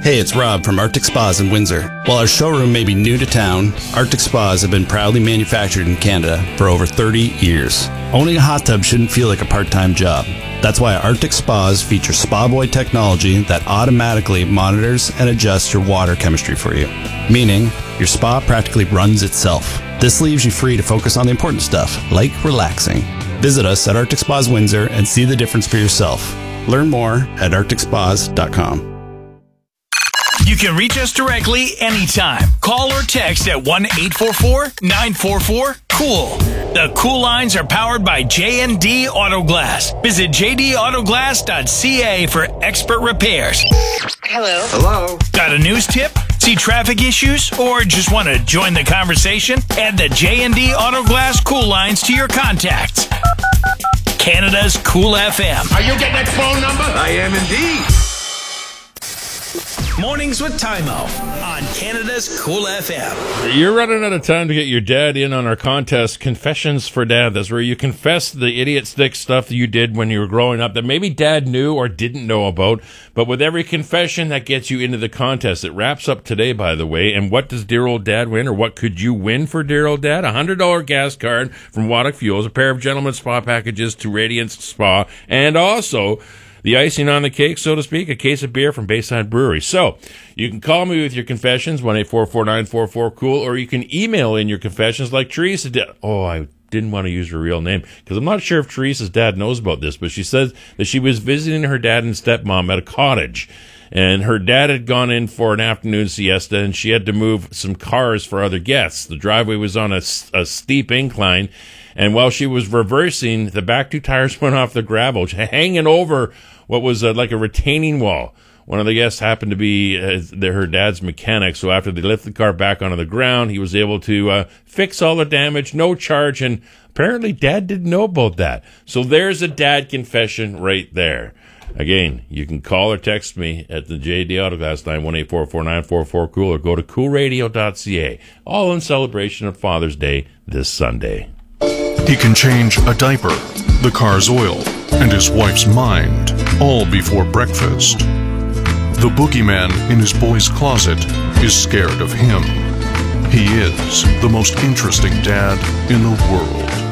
Hey, it's Rob from Arctic Spas in Windsor. While our showroom may be new to town, Arctic Spas have been proudly manufactured in Canada for over 30 years. Owning a hot tub shouldn't feel like a part-time job. That's why Arctic Spas feature Spa Boy technology that automatically monitors and adjusts your water chemistry for you, meaning your spa practically runs itself. This leaves you free to focus on the important stuff, like relaxing. Visit us at Arctic Spas Windsor and see the difference for yourself. Learn more at arcticspas.com. You can reach us directly anytime. Call or text at 1-844-944-COOL. The Cool lines are powered by J&D Autoglass. Visit jdautoglass.ca for expert repairs. Hello. Hello. Got a news tip? See traffic issues? Or just want to join the conversation? Add the J&D Autoglass Cool lines to your contacts. Canada's Cool FM. Are you getting that phone number? I am indeed. Mornings with Timo on Canada's Cool FM. You're running out of time to get your dad in on our contest, Confessions for Dad. That's where you confess the idiot stick stuff that you did when you were growing up that maybe dad knew or didn't know about. But with every confession, that gets you into the contest. It wraps up today, by the way. And what does Dear Old Dad win, or what could you win for Dear Old Dad? A $100 gas card from Waddock Fuels, a pair of gentlemen's spa packages to Radiance Spa, and also the icing on the cake, so to speak, a case of beer from Bayside Brewery. So you can call me with your confessions, 1-844-944-COOL, or you can email in your confessions like Teresa did. Oh, I didn't want to use her real name because I'm not sure if Teresa's dad knows about this, but she says that she was visiting her dad and stepmom at a cottage. And her dad had gone in for an afternoon siesta, and she had to move some cars for other guests. The driveway was on a steep incline, and while she was reversing, the back two tires went off the gravel, hanging over what was like a retaining wall. One of the guests happened to be her dad's mechanic, so after they lifted the car back onto the ground, he was able to fix all the damage, no charge, and apparently Dad didn't know about that. So there's a dad confession right there. Again, you can call or text me at the J&D Autoglass line, 1-844-944-COOL, or go to coolradio.ca, all in celebration of Father's Day this Sunday. He can change a diaper, the car's oil, and his wife's mind, all before breakfast. The boogeyman in his boy's closet is scared of him. He is the most interesting dad in the world.